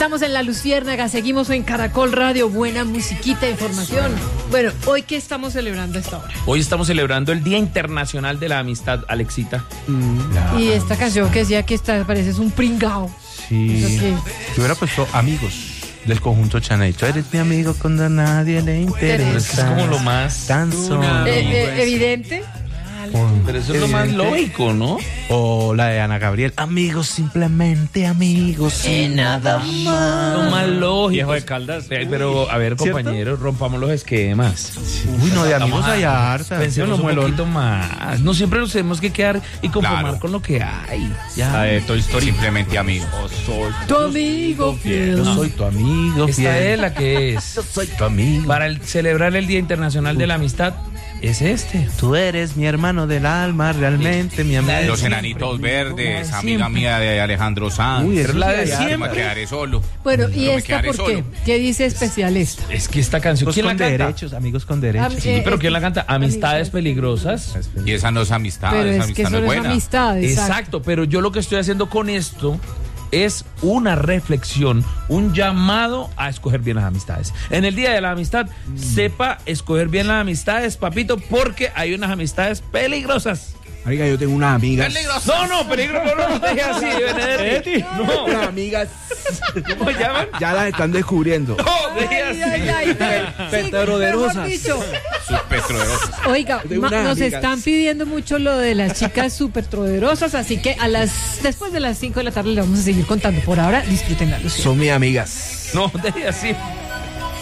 Estamos en La Luciérnaga, seguimos en Caracol Radio, buena musiquita, información. Bueno, ¿hoy qué estamos celebrando a esta hora? Hoy estamos celebrando el Día Internacional de la Amistad, Alexita. Y esta canción que decía que pareces un pringao. Sí. Yo hubiera puesto Amigos del conjunto Chanel. Tú eres mi amigo cuando a nadie le interesa. Es como lo más tan solo. Evidente. Pero eso es lo más lógico, ¿no? O la de Ana Gabriel. Amigos, simplemente amigos y nada más. Lo más lógico. Viejo de Caldas. Pero, a ver, ¿cierto? compañeros, rompamos los esquemas. Uy, no, de amigos hay harta. Pensemos un poquito más. No siempre nos tenemos que quedar y conformar con lo que hay. La de Toy Story. Simplemente amigos. Tu amigo fiel. Yo soy tu amigo Esta fiel. es la que es. Yo soy tu amigo. Para celebrar el Día Internacional de la Amistad, es este. Tú eres mi hermano del alma, realmente mi amigo. Los enanitos verdes, amiga mía de Alejandro Sanz. Uy, Es la de Yo me siempre. quedaré solo. Bueno, ¿y Yo me esta quedaré por qué? solo. ¿Qué dice especial esta? Es que esta canción, Amigos ¿quién la con canta? derechos, amigos con derechos. Sí, pero ¿quién la canta? Amistades peligrosas. Y esa no es amistad, Pero esa es que amistad eso no no es es buena. amistad, Exacto, pero yo lo que estoy haciendo con esto es una reflexión, un llamado a escoger bien las amistades. En el Día de la Amistad, sepa escoger bien las amistades, papito, porque hay unas amistades peligrosas. Oiga, yo tengo unas amigas. No, peligroso, no deje así, Benedetti. No, Unas amigas. ¿cómo llaman? Ya las están descubriendo. No, deje así. Petroderosas. Sus petroderosas. Oiga, De unas nos amigas. están pidiendo mucho lo de las chicas súper poderosas, así que después de las 5 de la tarde le vamos a seguir contando. Por ahora, disfruten la luz. Son mis amigas. No, deje así.